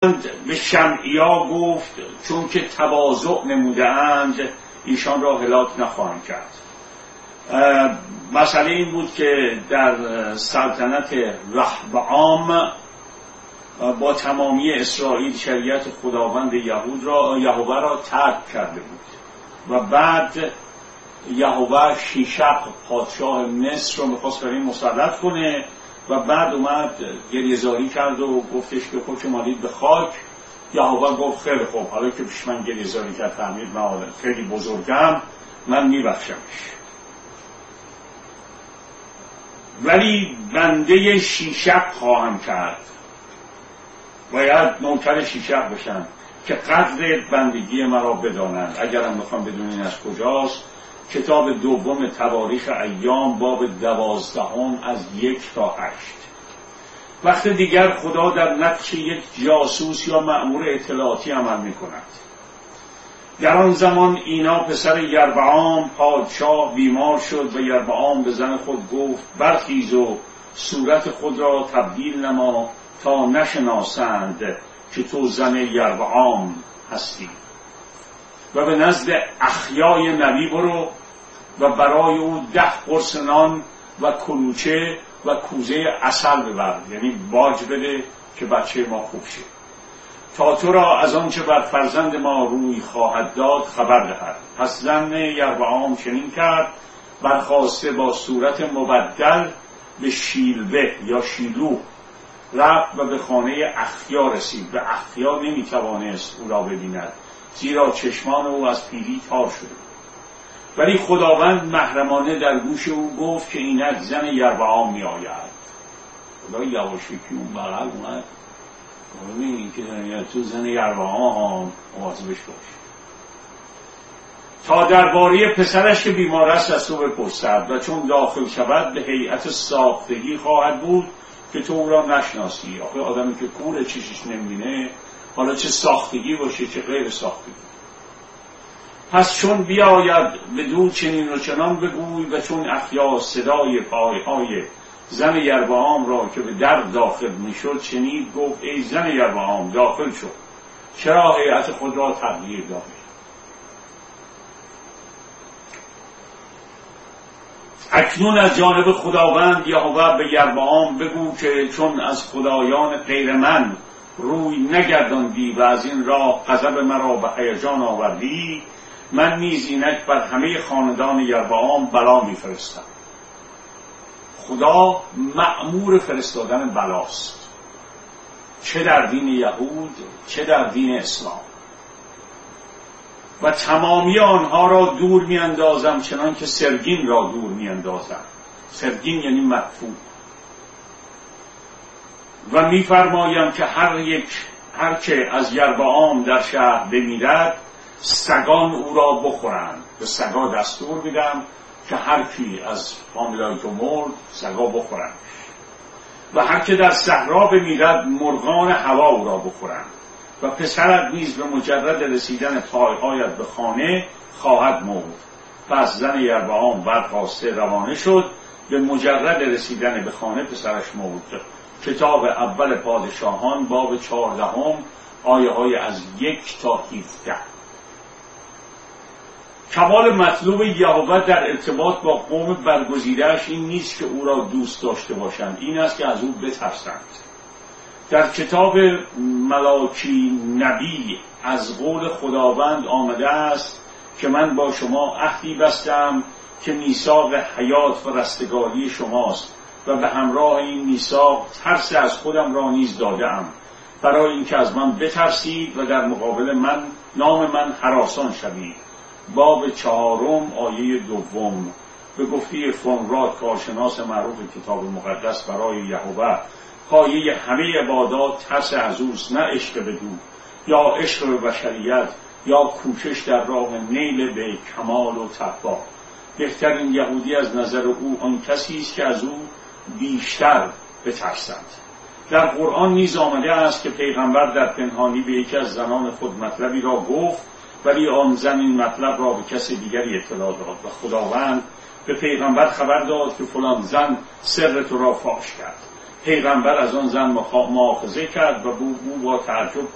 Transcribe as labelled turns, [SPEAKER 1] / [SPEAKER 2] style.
[SPEAKER 1] به شمعیا گفت چون که تواضع نموده‌اند ایشان را هلاک نخواهم کرد. مسئله این بود که در سلطنت رحبعام با تمامی اسرائیل شریعت خداوند یهوه را ترک کرده بود و بعد یهوه شیشق پادشاه مصر رو می‌خواست برای مسلط کنه و بعد اومد گریه‌زاری کرد و گفتش که خودشو مالید به خاک. یهوه گفت خیلی خوب، حالا که پیش من گریه‌زاری کرد فهمید من خیلی بزرگم، من میبخشمش، ولی بنده شیشق خواهم کرد. باید نوکر شیشق بشن که قدر بندگی مرا بدانند. اگرم میخوام بدونین از کجاست، کتاب دوم تواریخ ایام باب 12 از 1 تا 8. وقت دیگر خدا در نقش یک جاسوس یا مأمور اطلاعاتی عمل میکند. در آن زمان اینا پسر یربعام پادشاه بیمار شد و یربعام به زن خود گفت برخیز و صورت خود را تبدیل نما تا نشناسند که تو زن یربعام هستی و به نزد اخیای نبی برو و برای او 10 قرص نان و کلوچه و کوزه عسل ببر، یعنی باج بده که بچه ما خوب شه، تا تو را از آنچه بر فرزند ما روی خواهد داد خبر دهد. پس زن یربعام چنین کرد، برخاسته با صورت مبدل به شیلبه یا شیلو رفت و به خانه اخیا رسید. به اخیا نمیتوانست او را ببیند زیرا چشمان او از پیری تار شده. ولی خداوند محرمانه در گوش او گفت که اینک زن یربعام می آید. خدا یواشکی اون بغل اومد این که تو زن یربعام مواظبش باش تا درباره پسرش که بیمار است از تو بپرسد و چون داخل شود به هیئت ساختگی خواهد بود که تو او را نشناسی. آخه آدمی که کور چشش نمیبینه حالا چه ساختگی باشه چه غیر ساختگی. پس چون بیاید بدو چنین و چنان بگوی و چون اخیا صدای پایهای زن یربعام را که به در داخل میشد شنید گفت ای زن یربعام داخل شد، چرا هیئت خود را تغییر دادی؟ اکنون از جانب خداوند یهوه به یربعام بگو که چون از خدایان غیر من روی نگرداندی و از این راه غضب مرا به هیجان آوردی، من نیز اینک بر همه خاندان یربعام بلا میفرستم. خدا مأمور فرستادن بلاست، چه در دین یهود چه در دین اسلام، و تمامی آنها را دور میاندازم چنان که سرگین را دور میاندازم. سرگین یعنی مدفوع. و میفرمایم که هر که از یربعام در شهر بمیرد سگان او را بخورند. به سگا دستور میدم که هر کی از فامیلای تو مرد سگا بخورند و هر که در صحرا بمیرد مرغان هوا او را بخورند و پسرت نیز به مجرد رسیدن پایهایت به خانه خواهد مرد. پس زن یربعام برخاسته روانه شد، به مجرد رسیدن به خانه پسرش مرد. کتاب اول پادشاهان باب 14 آیه های از 1 تا 17. کمال مطلوب یهوه در ارتباط با قوم برگزیده‌اش این نیست که او را دوست داشته باشند، این است که از او بترسند. در کتاب ملاکی نبی از قول خداوند آمده است که من با شما عهدی بستم که میثاق حیات و رستگاری شماست و به همراه این میثاق ترس از خودم را نیز دادم برای اینکه از من بترسید و در مقابل من نام من هراسان شوید. باب 4 آیه 2. به گفته فونراد کارشناس معروف کتاب مقدس برای یهوه، پایه همه عبادات ترس از اوست، نه عشق بدو یا عشق به بشریت یا کوشش در راه نیل به کمال و تقوا. بهترین یهودی از نظر او آن کسی است که از او بیشتر بترسند. در قرآن نیز آمده است که پیغمبر در پنهانی به یکی از زنان خود مطلبی را گفت، ولی آن زن این مطلب را به کسی دیگری اطلاع داد و خداوند به پیغمبر خبر داد که فلان زن سر تو را فاش کرد. پیغمبر از آن زن مؤاخذه کرد و او با تعجب